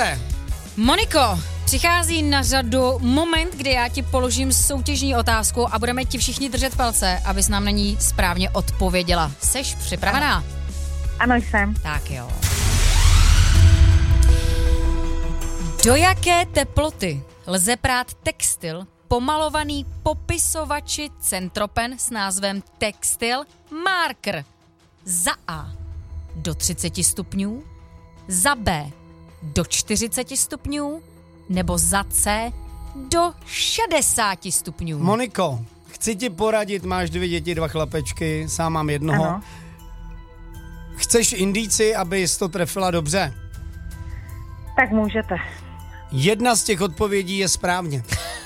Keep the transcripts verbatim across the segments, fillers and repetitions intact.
Aničce. Moniko, přichází na řadu moment, kdy já ti položím soutěžní otázku a budeme ti všichni držet palce, abys nám na ní správně odpověděla. Seš připravená? Ano, jsem. Tak jo. Do jaké teploty lze prát textil pomalovaný popisovači Centropen s názvem Textil Marker? Za A do třicet stupňů, za B do čtyřicet stupňů, nebo za C do šedesát stupňů. Moniko, chci ti poradit, máš dvě děti, dva chlapečky, sám mám jednoho. Ano. Chceš indici, abys to trefila dobře? Tak můžete. Jedna z těch odpovědí je správně.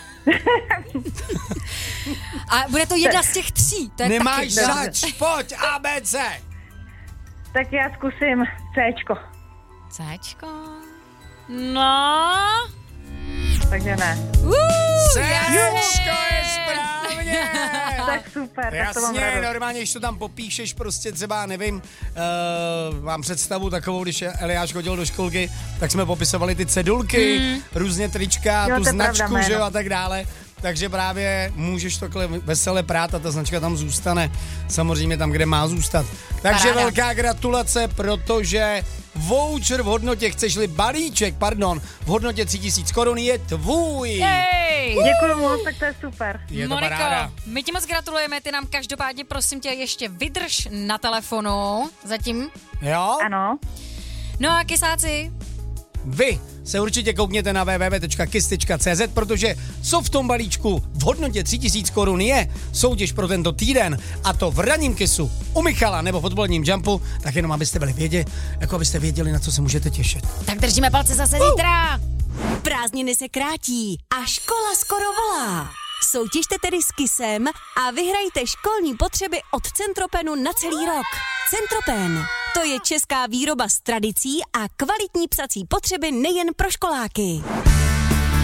A bude to jedna z těch tří. To je Nemáš taky... zač, pojď, A B C. Tak já zkusím Cčko. Cčko. No. Takže ne. Uh, Cčko je správně. Tak super, tak to mám Jasně, radost. normálně, když to tam popíšeš, prostě třeba, nevím, uh, mám představu takovou, když Eliáš chodil do školky, tak jsme popisovali ty cedulky, Mm. různě trička, Jo, tu to je značku, pravda, že jo, jméno. a tak dále. Takže právě můžeš takhle veselé prát a ta značka tam zůstane, samozřejmě tam, kde má zůstat. Takže Paráda. velká gratulace, protože voucher v hodnotě, chceš-li balíček, pardon, v hodnotě tři tisíce korun je tvůj. Jej! Děkuju moc, tak to je super. Je to Moniko, paráda. my ti moc gratulujeme, ty nám každopádně, prosím tě, ještě vydrž na telefonu zatím. Jo? Ano. No a kysáci, Vy se určitě koukněte na w w w tečka kiss tečka c z, protože co v tom balíčku v hodnotě tři tisíce korun je soutěž pro tento týden, a to v ranním Kissu, u Michala nebo v fotbalním Jumpu, tak jenom abyste byli věděli, jako abyste věděli, na co se můžete těšit. tak držíme palce zase uh. zítra. Prázdniny se krátí a škola skoro volá. Soutěžte tedy s Kissem a vyhrajte školní potřeby od Centropenu na celý rok. Centropen, to je česká výroba s tradicí a kvalitní psací potřeby nejen pro školáky.